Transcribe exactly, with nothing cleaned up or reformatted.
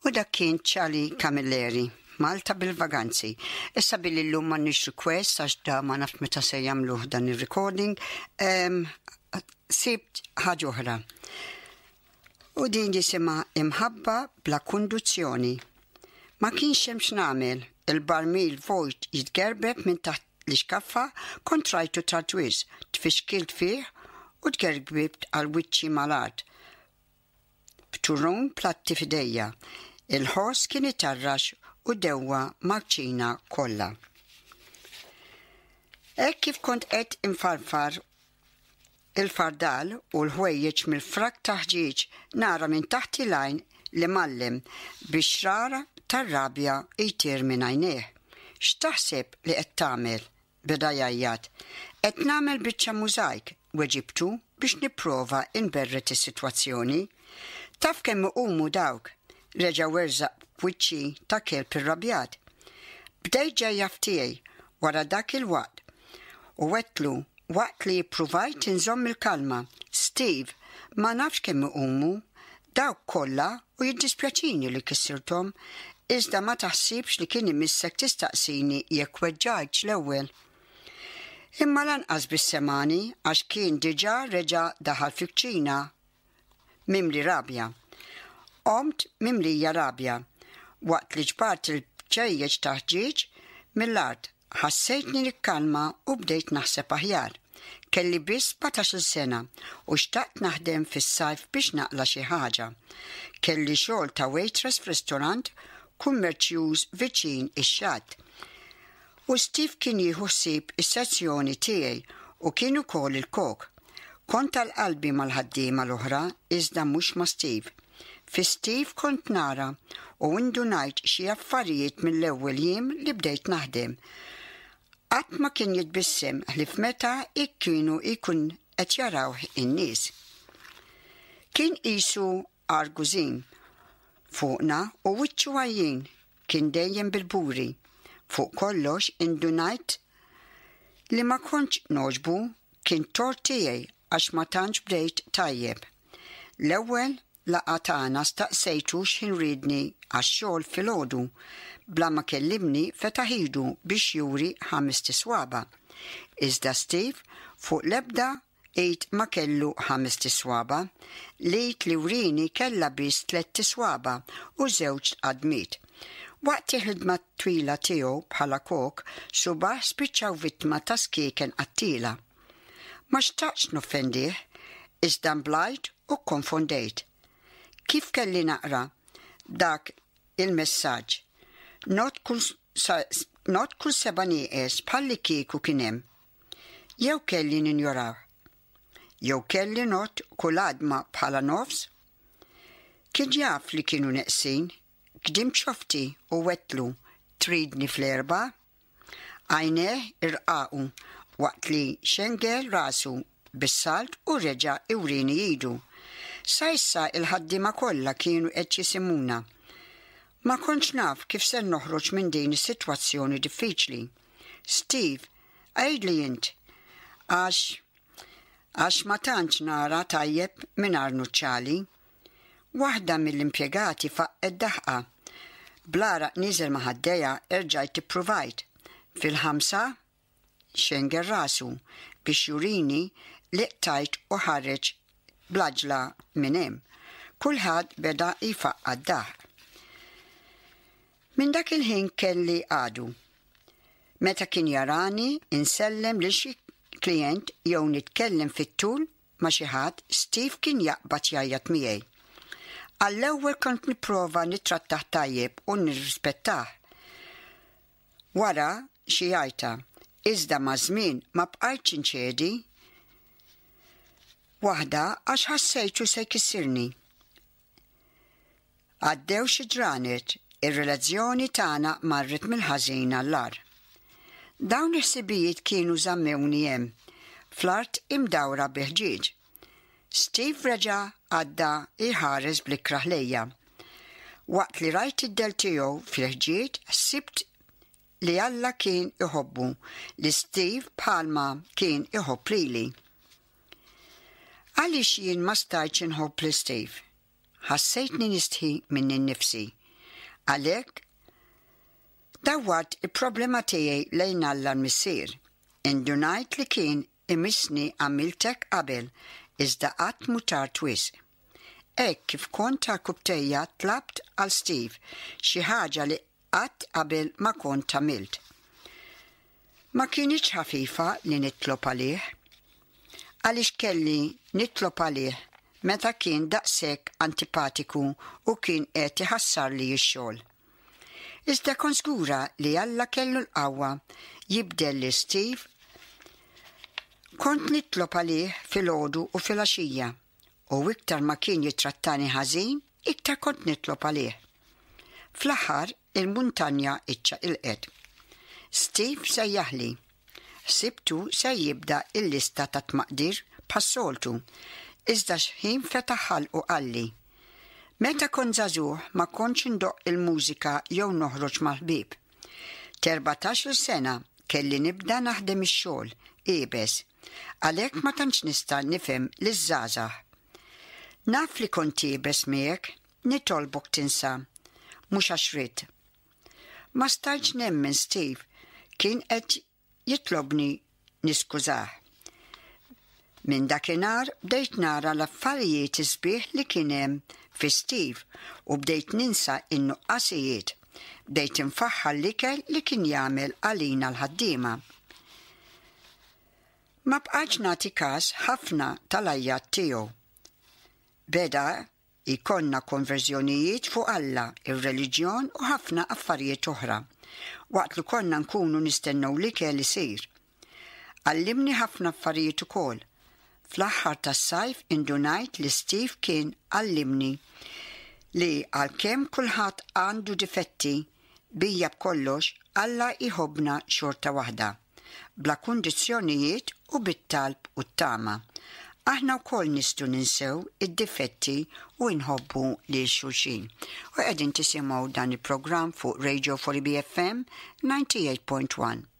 U dak kien Charlie Camilleri, Malta bil-vaganzi. Issa billi l-lum ma nix request, għax da ma naft meta se jamluħ dan il-recording, um, sibt ħaġa oħra. U din jisima imħabba bla konduzzjoni. Ma kienx hemm x'nagħmel, il-barmil vojt jitgerbeb minn taħt l-iskaffa kontrajtu tratwiż, tfixkilt fih u tgerbibt għal wiċċi mal-art. B'turun platti fidejja, il-ħoss kien itarrax u dewwa marċina kollha. Hekk kif kont qed infarfar il-fardal u l-ħwejjeġ mill-frak taħġieġ nara minn taħt il-għajn li mallem biex rara tar-rabja jtir minn għajnejh. X'taħseb li qed tagħmel? Beda jgħajjad. Qed nagħmel biċċa mużajk weġibtu biex nipprova inberret is-sitwazzjoni. Taf kemm iqumu dawk, reġa' werzaq b'wiċċi ta' kelb irrabjat. Bdejt ġejja f'tiegħi wara dak il-waqt u wettlu waqt li ppruvajt inżomm il-kalma. Steve, ma nafx kemm iqumu, dawk kollha u jiddispjaċini li kissirthom, iżda ma taħsibx li kien imissek tistaqsini jekk weġġajtx l-ewwel. Imma lanqas bis-semani għax kien diġà reġa' daħal fi-kċina mimli rabja. Qomt mimlija rabja, waqt li ġbart il-ċejjeġ taħġieġ mill-art ħassejtni nikkalma u bdejt naħseb aħjar. Kelli biss sbatax-il sena u xtaqt naħdem fis-sajf biex naqla xi ħaġa. Kelli xogħol ta' waitress f'ristorant kummerċjuż viċin ix-xatt. U Steve kien jieħu ħsieb is-sezzjoni tiegħi u kien ukoll il-kok. Kont tal-qalbi mal-ħaddiema l-oħra iżda mhux ma' Steve. Fi Steve kont nara u indunajt xi affarijiet mill-ewwel jiem li bdejt naħdem. Qatt ma kien jitbissem li f'meta kienu jkun qed jarawh in-nies. Kien qisu argużin fuqna u wiċċu għajjin kien dejjem bil-buri. Fuq kollox indunajt li ma kontx noġbu kien tort tiegħi għax ma tantx bdejt tajjeb. L-ewwel laqgħa tagħna staqsejtu x'inridni għax-xogħol filgħodu bla ma kellimni fetaħ idu biex juri ħames tiswaba. Iżda Steve fuq l-ebda qid ma kellu ħames tiswaba, lejt li wrini kellha biss tliet tiswaba u żewġ qadmiet. Waqt il-ħidma twila tiegħu bħala kok subaħ spiċċaw vittma ta' skieken qattila. Ma xtaqx noffendih, iżda mblajt u konfondejt. Kif kelli naqra dak il-messaġġ? Not kull not kull seba' nieqes bħalli kieku kien hemm. Jew kelli ninjoraw. Jew kelli not kull għadma bħala nofs. Kien jaf li kienu neqsin. Kdimt xofti u wettlu tridni fl-erba, għajneh irqaqu waqt li xengel rasu bis-salt u reġa' iwrini jidu. Sa issa il-ħaddiema kollha kienu qed jisimuna. Ma kontx naf kif se noħroġ minn din is-sitwazzjoni diffiċli. Steve, għajdli int, għax għax ma tantx nara tajjeb mingħajr nuċċali. Waħda mill-impjegati faqqet daħqa. Blara niżel ma' ħaddejja erġajt ippruvajt. Fil-ħamsa xengel rasu biex jurini li qtajt u ħareġ blaġla minn hemm. Kulħadd beda jfaqqad daħq. Minn dak il-ħin kelli għadu. Meta kien jarani insellem lil xi klient jew nitkellem fit-tul ma' xi ħadd, Steve kien jaqbad jgħajjat miegħi. Għall-ewwel kont nipprova nittrattaħ tajjeb u nirrispettah. Wara xi jgħajta, iżda ma' żmien ma bqajtx inċedi. Waħda għax ħassejtu se jkissirni. Għaddew xi ġranet, ir-relazzjoni tagħna marret mill-ħażin għall-ar. Dawn il-ħsibijiet kienu żammewni hemm, fl-art imdawra biħġieġ. Steve reġa' għadda iħares bl-ikraħ lejja. Waqt li rajt id-del tiegħu fil-ħġiet, ħsibt li Alla kien iħobbu li Steve bħalma kien iħobb lili. Għaliex jien ma stajtx inħobb li Steve. Ħassejtni nistħi minn innifsi. Għalhekk dawwart il-problema tiegħi lejn Alla l-missier. Indunajt li kien imissni għamiltek qabel iżda qatt mu tard wisq. Hekk kif kont tal-kubtejja tlabt għal Steve xi ħaġa li qatt qabel ma kont għamilt. Ma kienx ħafifa li nitlob għalih, għaliex kelli nitlob għalih meta kien daqshekk antipatiku u kien qed iħassar li x-xogħol. Iżda kont żgura li Alla kellu l-qawwa jibdel li Steve. Kont nitlob għalih filgħodu u filgħaxija u iktar ma kien jitrattani ħażin, iktar kont nitlob għalih. Fl-aħħar il-muntanja iċċaqilqet. Steve sejjaħli. Ħsibtu se jibda il-lista ta' tmaqdir bħas-soltu, iżda x'ħin fetaħ ħalqu qalli. Meta kont żagħżugħ ma kontx indoqq il-mużika jew noħroġ mal-ħbieb. Terbatax-il sena kelli nibda naħdem ix-xogħol qiebes, għalhekk ma tantx nista' nifhem liż-żgħażagħ. Naf li kont qiebes miegħek, nitolbok tinsa, mhux għax rid. Ma stajtx nemmen Steve kien qed jitlobni niskużah. Minn dakinhar bdejt nara l-affarijiet isbieħ li kien hemm fi Steve u bdejt ninsa in-nuqqasijiet. Bdejt infaħħar l-ikel li kien jagħmel għalina l-ħaddiema. Ma bqajtx nagħti każ ħafna tal-ajjat tiegħu. Beda jkollna konverżjonijiet fuq Alla, ir-reliġjon u ħafna affarijiet oħra, waqt li konna nkunu nistennew l-ikel isir. Għallimni ħafna affarijiet ukoll. Fl-aħħar tas-sajf indunajt li Steve kien għallimni li għalkemm kulħadd għandu difetti bija b'kollox Alla jħobbna xorta waħda, bla kundizzjonijiet u bit-talb u t-tama. Aħna wkoll nistgħu ninsew id-difetti u nħobbu lil xulxin. U qegħdin tisimgħu dan il-programm fuq Radio four B F M ninety-eight point one.